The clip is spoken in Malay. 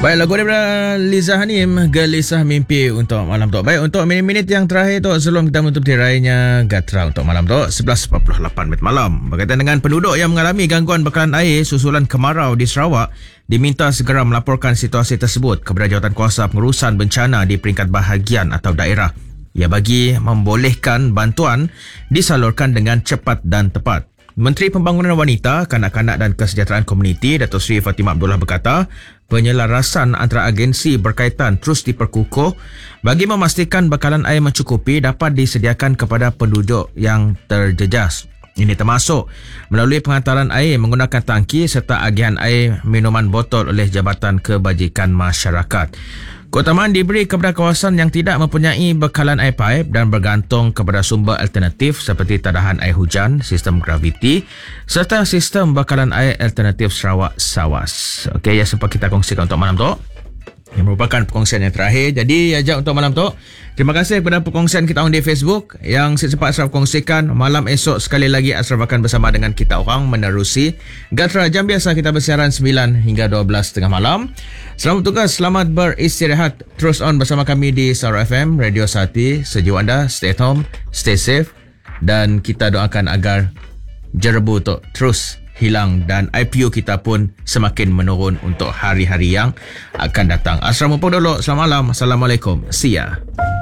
Baik, lagu daripada Liza Hanim, Gelisah Mimpi untuk malam tu. Baik, untuk minit-minit yang terakhir tu sebelum kita menutup tirainya Gatra untuk malam tu, 11.48 minit malam. Berkaitan dengan penduduk yang mengalami gangguan bekalan air susulan kemarau di Sarawak, diminta segera melaporkan situasi tersebut kepada Jawatankuasa Pengurusan Bencana di peringkat bahagian atau daerah. Ia bagi membolehkan bantuan disalurkan dengan cepat dan tepat. Menteri Pembangunan Wanita, Kanak-kanak dan Kesejahteraan Komuniti Datuk Seri Fatimah Abdullah berkata, penyelarasan antara agensi berkaitan terus diperkukuh bagi memastikan bekalan air mencukupi dapat disediakan kepada penduduk yang terjejas. Ini termasuk melalui penghantaran air menggunakan tangki serta agihan air minuman botol oleh Jabatan Kebajikan Masyarakat. Keutamaan diberi kepada kawasan yang tidak mempunyai bekalan air paip dan bergantung kepada sumber alternatif seperti tadahan air hujan, sistem graviti serta sistem bekalan air alternatif Sarawak SAWAS. Okey, yang sempat kita kongsikan untuk malam tu, yang merupakan perkongsian yang terakhir. Jadi ajak untuk malam tu. Terima kasih kepada perkongsian kita orang di Facebook yang sempat Ashraf kongsikan. Malam esok sekali lagi Ashraf akan bersama dengan kita orang menerusi Gatra. Jam biasa kita bersiaran 9 hingga 12.30 malam. Selamat tugas, selamat beristirahat. Terus on bersama kami di Sarawak FM, Radio Sati. Sejuk anda, stay at home, stay safe. Dan kita doakan agar jerebu tu terus hilang dan IPU kita pun semakin menurun untuk hari-hari yang akan datang. Ashraf Mumpung dulu. Selamat malam. Assalamualaikum. See ya.